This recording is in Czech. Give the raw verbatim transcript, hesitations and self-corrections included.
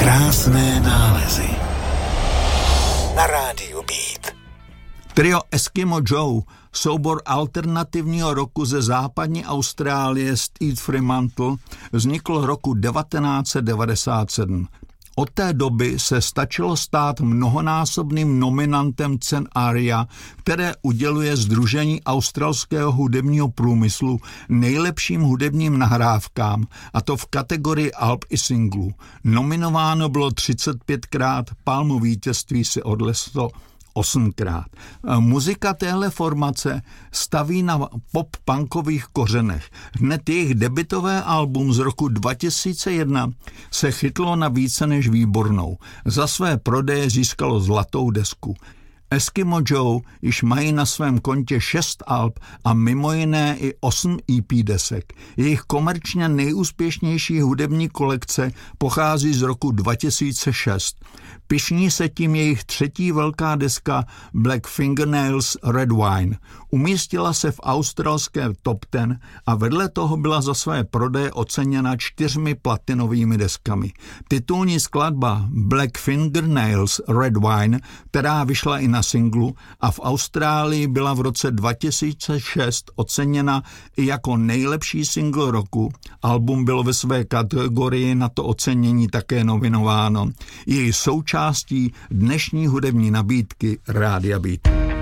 Krásné nálezy na rádiu Beat. Trio Eskimo Joe, soubor alternativního roku ze západní Austrálie Steve Fremantle, vznikl roku devatenáct set devadesát sedm. Od té doby se stačilo stát mnohonásobným nominantem cen ARIA, které uděluje Sdružení australského hudebního průmyslu nejlepším hudebním nahrávkám, a to v kategorii alb i singlů. Nominováno bylo třicet pětkrát, palmu vítězství si odneslo osmkrát. Muzika téhle formace staví na pop-punkových kořenech. Hned jejich debutové album z roku dva tisíce jedna se chytlo na více než výbornou. Za své prodeje získalo zlatou desku. Eskimo Joe již mají na svém kontě šest alb a mimo jiné i osm E P desek. Jejich komerčně nejúspěšnější hudební kolekce pochází z roku dva tisíce šest. Pyšní se tím jejich třetí velká deska Black Fingernails Red Wine. Umístila se v australské top deset a vedle toho byla za své prodeje oceněna čtyřmi platinovými deskami. Titulní skladba Black Fingernails Red Wine, která vyšla i na singlu a v Austrálii byla v roce dva tisíce šest oceněna i jako nejlepší single roku. Album bylo ve své kategorii na to ocenění také nominováno. Její součástí dnešní hudební nabídky Rádia Beat.